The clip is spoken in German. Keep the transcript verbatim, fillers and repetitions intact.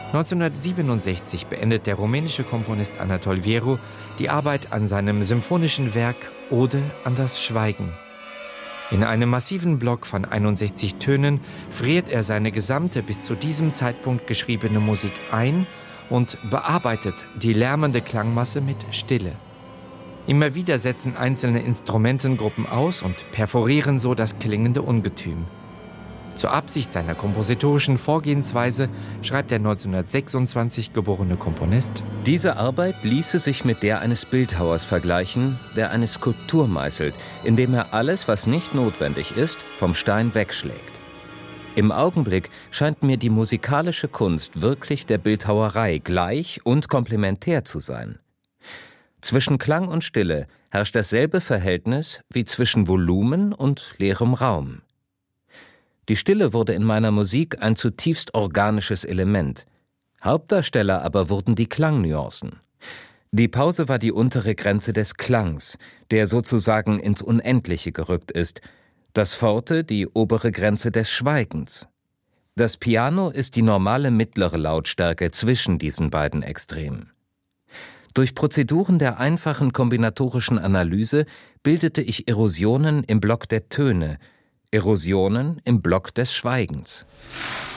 neunzehnhundertsiebenundsechzig beendet der rumänische Komponist Anatol Vieru die Arbeit an seinem symphonischen Werk Ode an das Schweigen. In einem massiven Block von einundsechzig Tönen friert er seine gesamte bis zu diesem Zeitpunkt geschriebene Musik ein und bearbeitet die lärmende Klangmasse mit Stille. Immer wieder setzen einzelne Instrumentengruppen aus und perforieren so das klingende Ungetüm. Zur Absicht seiner kompositorischen Vorgehensweise schreibt der neunzehnhundertsechsundzwanzig geborene Komponist: Diese Arbeit ließe sich mit der eines Bildhauers vergleichen, der eine Skulptur meißelt, indem er alles, was nicht notwendig ist, vom Stein wegschlägt. Im Augenblick scheint mir die musikalische Kunst wirklich der Bildhauerei gleich und komplementär zu sein. Zwischen Klang und Stille herrscht dasselbe Verhältnis wie zwischen Volumen und leerem Raum. Die Stille wurde in meiner Musik ein zutiefst organisches Element. Hauptdarsteller aber wurden die Klangnuancen. Die Pause war die untere Grenze des Klangs, der sozusagen ins Unendliche gerückt ist, das Forte die obere Grenze des Schweigens. Das Piano ist die normale mittlere Lautstärke zwischen diesen beiden Extremen. Durch Prozeduren der einfachen kombinatorischen Analyse bildete ich Erosionen im Block der Töne, Erosionen im Block des Schweigens.